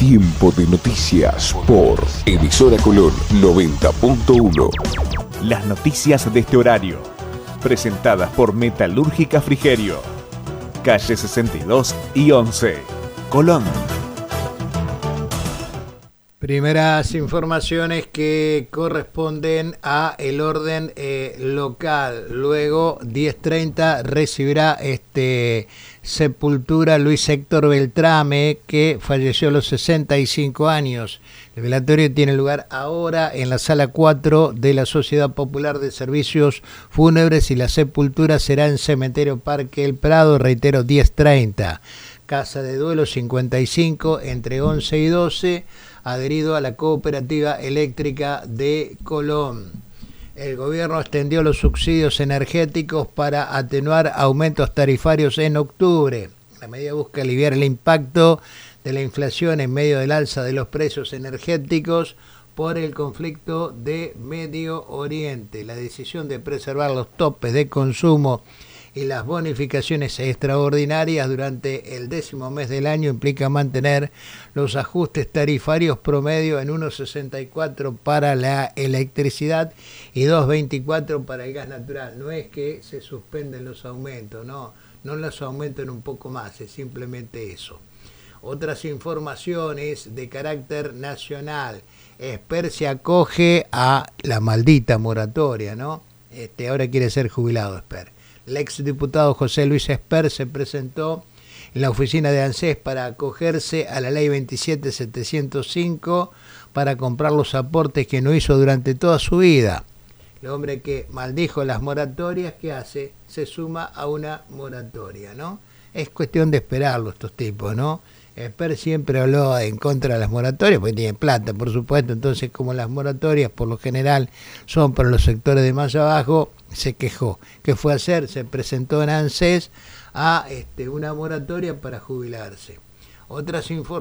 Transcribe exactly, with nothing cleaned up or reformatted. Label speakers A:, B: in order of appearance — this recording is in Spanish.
A: Tiempo de noticias por Emisora Colón noventa punto uno.
B: Las noticias de este horario, presentadas por Metalúrgica Frigerio, calle sesenta y dos y once, Colón.
C: Primeras informaciones que corresponden a el orden eh, local. Luego, diez treinta, recibirá este sepultura Luis Héctor Beltrame, que falleció a los sesenta y cinco años. El velatorio tiene lugar ahora en la sala cuatro de la Sociedad Popular de Servicios Fúnebres y la sepultura será en Cementerio Parque El Prado, reitero, diez treinta. Casa de Duelo cincuenta y cinco, entre once y doce, adherido a la Cooperativa Eléctrica de Colón. El gobierno extendió los subsidios energéticos para atenuar aumentos tarifarios en octubre. La medida busca aliviar el impacto de la inflación en medio del alza de los precios energéticos por el conflicto de Medio Oriente. La decisión de preservar los topes de consumo y las bonificaciones extraordinarias durante el décimo mes del año implica mantener los ajustes tarifarios promedio en uno sesenta y cuatro para la electricidad y dos veinticuatro para el gas natural. No es que se suspenden los aumentos, no, no los aumentan un poco más, es simplemente eso. Otras informaciones de carácter nacional. Esper se acoge a la maldita moratoria, ¿no? Este, ahora quiere ser jubilado Esper. El exdiputado José Luis Esper se presentó en la oficina de ANSES para acogerse a la ley veintisiete mil setecientos cinco para comprar los aportes que no hizo durante toda su vida. El hombre que maldijo las moratorias, ¿qué hace? Se suma a una moratoria, ¿no? Es cuestión de esperarlo estos tipos, ¿no? Esper siempre habló en contra de las moratorias, porque tiene plata, por supuesto, entonces como las moratorias por lo general son para los sectores de más abajo, se quejó. ¿Qué fue a hacer? Se presentó en ANSES a este, una moratoria para jubilarse. Otras informaciones.